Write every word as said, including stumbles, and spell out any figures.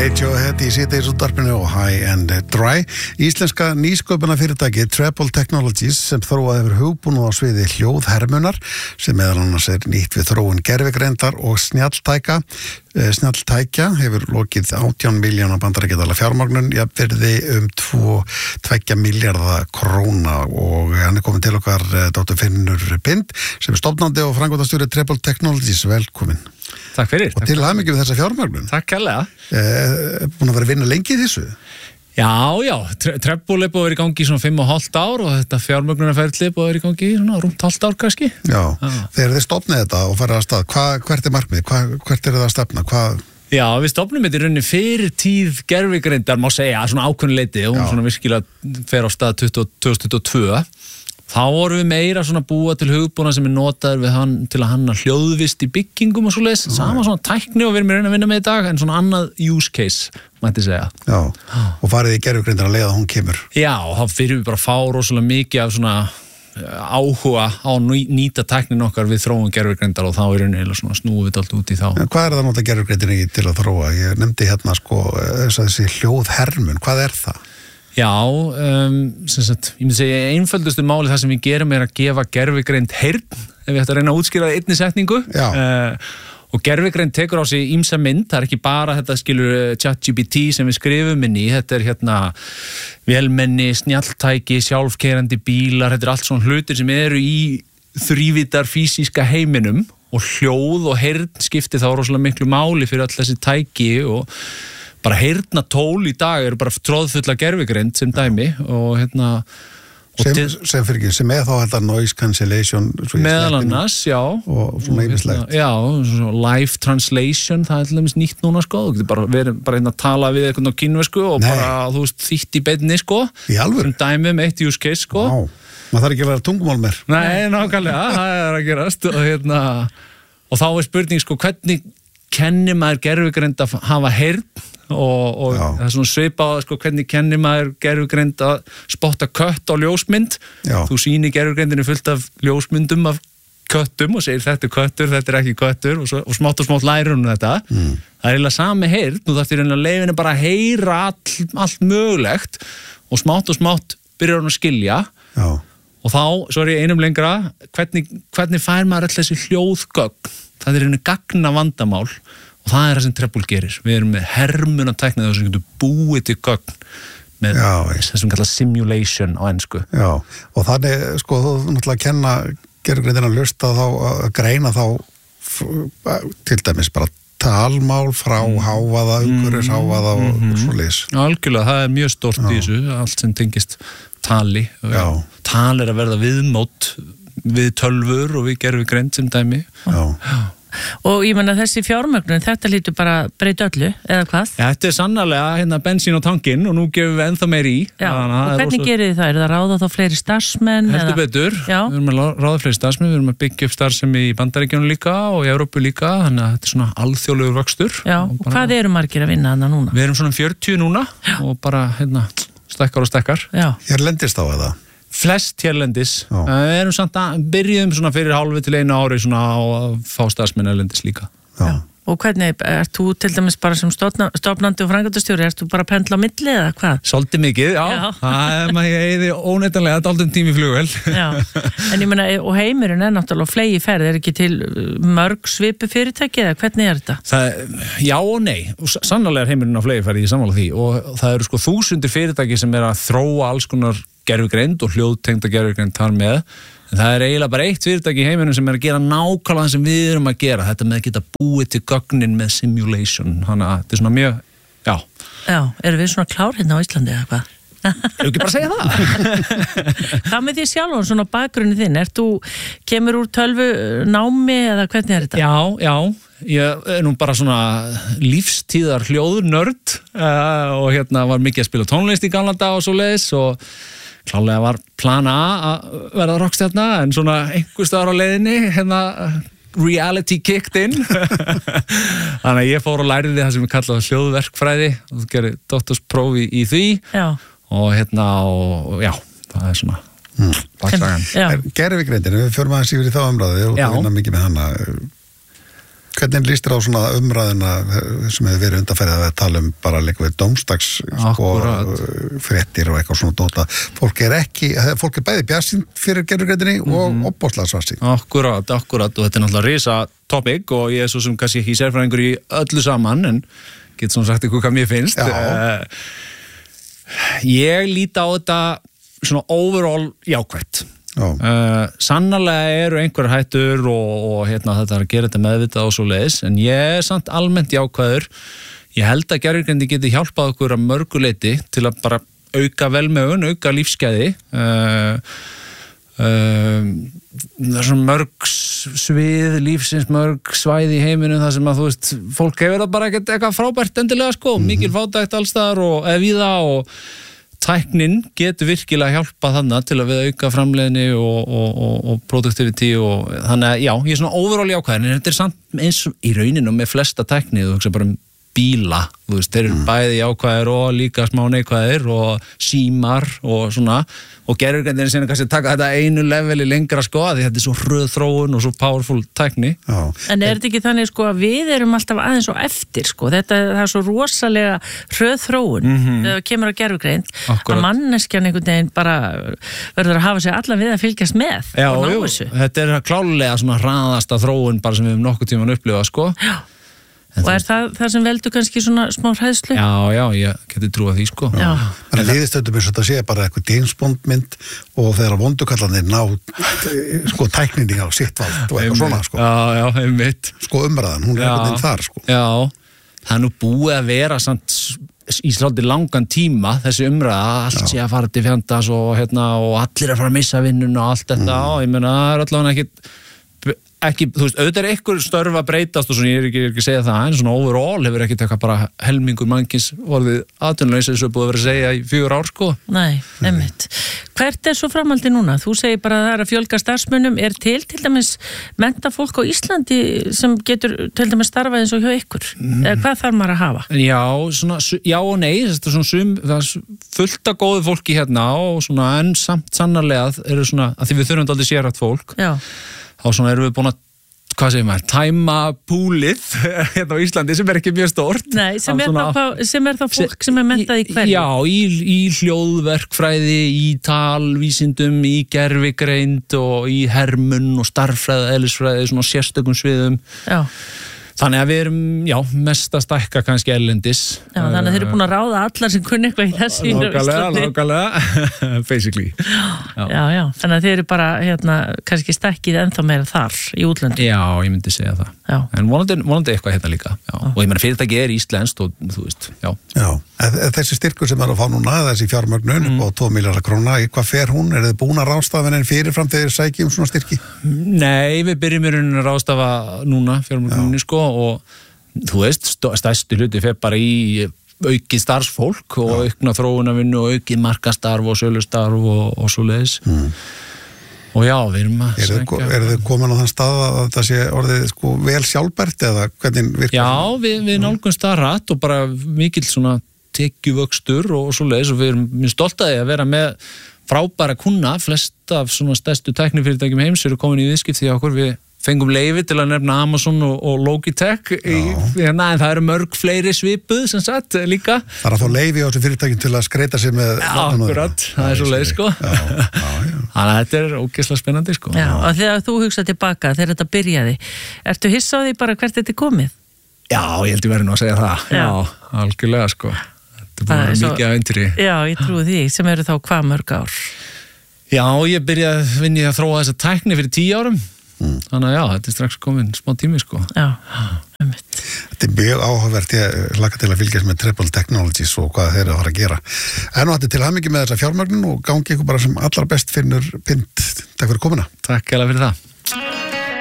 Radiohead í síðdeis útvarpinu og High and Dry. Íslenska nýsköpuna fyrirtæki Treble Technologies sem þróað hefur hugbúnað á sviði hljóðhermunar sem meðal annars er nýtt við þróun gervigreindar og snjalltæka. Snjalltækja hefur lokið átján milljóna bandaríkjadala fjármagnun jafnvirði um tveggja milljarða króna og hann er komin til okkar doktor Finnur Pind sem er stofnandi og framkvæmdastjóri Treble Technologies. Velkomin. Takk fyrir. Og til hamingju við þessa fjármagnun. Takk kærlega. Eh, búin að vera að vinna lengi í þessu? Já, já, Treble er búið að vera í gangi í svona fimm og hálft ár og þetta fjármögnunarferli er búið að vera í gangi í svona rúmt hálft ár kannski. Já, ah. Þegar þið stofnið þetta og farið að stað, hva, hvert er markmið, hva, hvert er það að stefna, hvað? Já, við stofnum þetta í rauninni fyrir tíð gervigreindar, má segja, svona ákveðnuleiti og hún svona virkilega fer á stað tvö þúsund tuttugu og tvö. Þá vorum við meira svona búa til hugbúna sem er notaður við hann til að hanna hljóðvist í byggingum og svo leiðis. Sama svona tækni og við erum í raun að vinna með í dag, en svona annað use case, mætti segja. Já, og farið í gervigreindar að leiða að hún kemur. Já, þá fyrir við bara að fá rosalega mikið af svona áhuga á að nýta tæknin okkar við þróun gervigreindar og þá er raun svona snúið við allt út í þá. En hvað er það að nota gervigreindinni til að þróa? Ég nefndi hérna sko þessi hljóðhermun, hvað er það? Já, um, sem sagt, ég myndi segja einföldustu máli það sem við gerum er að gefa gervigreind heyrn, ef við ættum að reyna að útskýra það einni setningu. Uh, og gervigreind tekur á sig ýmsa mynd, það er ekki bara þetta skilur ChatGPT sem við skrifum inn í, þetta er hérna vélmenni, snjalltæki, sjálfkeyrandi bílar, þetta er allt svona hlutir sem eru í þrívítar físíska heiminum og hljóð og heyrn skipti þá rosalega miklu máli fyrir all þessi tæki og bara heyrna tól í dag eru bara tróðfulla gervigreind sem dæmi og hérna og sem, til, sem fyrir ekki, sem er þá þetta noise cancellation meðal annars, já og svona ýmislegt. Já, svona live translation, það er til dæmis nýtt núna sko, þú getur bara verið bara hérna að tala við eitthvað á kínversku og Nei. bara, þú veist, þýtt í beinni sko í alvöru? Sem dæmi um eitt use case sko. Vá, maður þarf ekki að vera tungumál meir. Nei, nákvæmlega, það er að gerast og hérna, og þá er spurning sko, hvernig kennir maður gervigreind að hafa heyrn og, og það er svona svipað sko, hvernig kennir maður gervigreind að spotta kött á ljósmynd. Já. Þú sýnir gervigreindinu fullt af ljósmyndum af köttum og segir þetta er köttur, þetta er ekki köttur og, svo, og smátt og smátt lærir hún þetta. Mm. Það er eiginlega sami heyrn, þú þarftir eiginlega leiðinu bara að heyra all, allt mögulegt og smátt og smátt byrjar hún að skilja. Já. Og þá, svo er ég einum lengra, hvernig, hvernig fær maður all þessi hljóðgögn? Það er einu gagna vandamál og það er það sem Treble gerir. Við erum með hermun að tækna þess að getum búið til gögn með þess sem kallast simulation á ensku. Já, og þannig, sko, þú náttúrulega að kenna gervigreindina að hlusta þá, að greina þá til dæmis bara talmál frá mm. hávaða, umhverfis hávaða og mm -hmm. svoleiðis. Algjörlega, það er mjög stórt í þessu, allt sem tengist tali. Já. Tal er að verða viðmót við tölvur og við gervigreind sem dæmi. Já. Já. Og ég menna þessi fjármögnun, þetta lítur bara breyta öllu, eða hvað? Ja, þetta er sannarlega hérna bensín á tankinn og nú gefum við ennþá meir í. Já, og hvernig gerir þið það? Er það að ráða þá fleiri starfsmenn? Heldur betur, Já. Við erum að ráða fleiri starfsmenn, við erum að byggja upp starfsemi í Bandaríkjunum líka og í Evrópu líka, þannig að þetta er svona alþjóðlegur vöxtur. Já, og, og hvað eru margir að vinna þarna núna? Við erum svona fjörutíu núna Já. Og bara hérna, stekkar og stekkar. Já. Hér lendist á það? Flest hérlendis. Við erum samt að byrjum svona fyrir hálfu til einu ári svona á að fá starfsmenn hérlendis líka. Já. Og hvernig, ert þú til dæmis bara sem stofnandi og framkvæmdastjóri, ert þú bara að pendla á milli eða hvað? Svolítið mikið, já. já. Það er maður eiginlega óneitanlega dálítið tími flugvél. Já, en ég meina, og heimurinn er náttúrulega flegi ferð, er ekki til mörg svipu fyrirtæki eða hvernig er þetta? Það, já og nei, og sannarlega er heimurinn á flegi ferð í sammála því og það eru sko þúsundir fyrirtæki sem er að þróa alls konar gervigreind og hljóðtengda gervigreind þar með. En það er eiginlega bara eitt fyrirtæki í heiminum sem er að gera nákvæmlega það sem við erum að gera. Þetta með að geta búið til gögnin með simulation. Þannig að þetta er svona mjög, já. Já, erum við svona klár hérna á Íslandi eða hvað? Erum ekki bara að segja það? Hvað með því sjálf og svona bakgrunni þinn? Ert þú, kemur úr tölvu námi eða hvernig er þetta? Já, já. Ég er nú bara svona lífstíðar hljóðnörd uh, og hérna var mikið að spila tónlist í gamla daga og svo leiðis og klálega var plan A að verða rockstjarna en svona einhver staðar á leiðinni hérna reality kicked in þannig að ég fór og læriði það sem við kallaði hljóðverkfræði og þú gerir doktorsprófi í því já. Og hérna og já, það er svona mm. baksagan. Gervigreindin, við förum aðeins yfir í þá umræðu og það vinna mikið með hana Hvernig líst þér á svona umræðina sem hefur verið undanfærið að tala um bara líka við dómstags sko, fréttir og eitthvað svona dóta. Fólk er ekki, fólk er bæði bjartsýnt fyrir gervigrindinni mm. og opbóðslega svartsýnt. Akkurat, akkurat og þetta er náttúrulega risa topic og ég er svo sem kannski ekki sérfræðingur í öllu saman en get svona sagt ykkur hvað mér finnst. Uh, ég líti á þetta svona overall jákvætt. Uh, sannarlega eru einhver hættur og, og hérna, þetta er að gera þetta meðvitað og svo leiðis en ég er samt almennt jákvæður ég held að gervigrindi geti hjálpað okkur að mörguleiti til að bara auka velmegun, auka lífsgæði uh, uh, það er svona mörg svið lífsins, mörg svæði í heiminum þar sem að þú veist, fólk hefur það bara ekkert eitthvað frábært endilega sko, mm-hmm. mikil fátækt allstaðar og eða víða og tæknin getur virkilega hjálpað þannig til að við auka framleiðni og, og, og, og productivity og þannig að já, ég er svona overall jákvæðin en þetta er samt eins í rauninu með flesta tækni, þú hugsa bara um bíla, þú veist, þeir eru mm. bæði jákvæðir og líka smá neikvæðir og símar og svona og gervigrindin sinni kannski taka þetta einu leveli lengra sko, því þetta er svo hröð þróun og svo powerful tækni. Já. En er þetta ekki þannig sko að við erum alltaf aðeins og eftir sko, þetta það er svo rosalega hröð þróun mm-hmm. þegar það kemur á gervigrind að manneskjan einhvern veginn bara verður að hafa sig allan við að fylgjast með Já, og ná jú, þessu. Þetta er klálega svona hraðasta þróun bara sem við hefum nokkuð tíman upplifað sko. Já. Og er það það sem veldur kannski svona smá hræðslu? Já, já, ég geti trúað því sko. Já. En það liðist auðvitað eins og þetta sé bara eitthvað James Bond mynd og þegar vondukallanir ná sko tækninni á sitt vald og eitthvað svona sko. Já, já, einmitt. Sko umræðan, hún er eitthvað inn þar sko. Já, það er nú búið að vera samt í svolítið langan tíma þessi umræða, allt já. sé að fara til fjandans og hérna og allir að fara að missa vinnun og allt þetta mm. og ég meina það er allavega ekkit ekki, þú veist, auðvitað er einhver störf að breytast og svona, ég er ekki, ég er ekki að segja það en svona overall hefur ekkert eitthvað bara helmingur mannkins orðið atvinnulaus eins og búið að vera að segja í fjögur ár sko. Nei, einmitt. Hvert er svo framhaldi núna? Þú segir bara að það er að fjölga starfsmönnum, er til til dæmis menntafólk á Íslandi sem getur til dæmis starfað eins og hjá ykkur? Mm. Eða hvað þarf maður að hafa? Já, svona, já og nei, þetta er svona sum, það er fullt af góðu fólki hérna og svona en samt sannarlega eru svona, að því við þurfum aldrei sérhæft fólk. Já. Þá svona erum við búin að, hvað segir maður, tæma púlið hérna á Íslandi sem er ekki mjög stórt. Nei, sem er, svona, þá, sem er þá fólk sem er menntað í hverju? Já, í, í hljóðverkfræði, í talvísindum, í gervigreind og í hermun og starffræði, eðlisfræði, svona sérstökum sviðum. Já. Þannig að við erum, já, mest að stækka kannski erlendis. Já, þannig að þeir eru búin að ráða allar sem kunni eitthvað í þessu í Íslandi. Nákvæmlega, basically. Já. já, já, þannig að þeir eru bara, hérna, kannski stækkið ennþá meira þar í útlöndum. Já, ég myndi segja það. Já. En vonandi, vonandi eitthvað hérna líka. Já. Já. Og ég meina fyrirtæki er íslenskt og þú veist, já. Já, þessi styrkur sem er að fá núna, þessi fjármögnun mm. og tvo milljarða króna, í hvað fer hún? Er þið búin að ráðstafa henni fyrirfram þegar þið sækjum svona styrki? Nei, við byrjum í rauninni að ráðstafa núna fjármögnunni sko og þú veist, stærstu hluti fer bara í aukið starfsfólk og Já. aukna þróunarvinnu og aukið markastarf og sölustarf og, og svo leiðis mm. og já, við erum að Er þið, er þið komin á þann stað að þetta sé orðið sko vel sjálfbært eða hvernig virkar? Já, við, við nálgumst það rætt og bara mikill svona tekjuvöxtur og svo leiðis og við erum mjög stoltaði að vera með frábæra kunna, flest af svona stærstu tæknifyrirtækjum heims eru komin í viðskipti hjá okkur, við fengum leyfi til að nefna Amazon og, og Logitech í, hérna, en það eru mörg fleiri svipuð sem sagt líka. Það er að fá leyfi á þessu fyrirtækjum til að skreita sig með Já, akkurat, það er svo leið sko já, já, já. Þannig að þetta er ógeðslega spennandi sko. Já, og þegar þú hugsað tilbaka þegar þetta byrjaði, ertu hissa á því bara hvert þetta er komið? Já, ég held ég verið nú að segja það Já, já algjörlega sko Þetta er bara mikið aðventuri. Já, ég trúi því, sem eru þá hvað mörg ár? Já, ég byrjaði að vinna að þróa þessa tækni fyrir tíu árum Mm. Þannig að já, þetta er strax komin smá tími sko. Já, einmitt. Þetta er mjög áhugavert, ég laka til að fylgjast með Treble Technologies og hvað þeir eru að fara að gera. En þetta er til hamingju með þessa fjármögnun og gangi ykkur bara sem allra best finnur pynt. Takk fyrir komuna. Takk hella fyrir það.